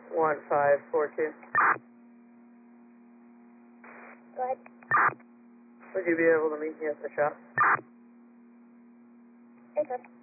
1542. Go ahead. Would you be able to meet me at the shop? Okay.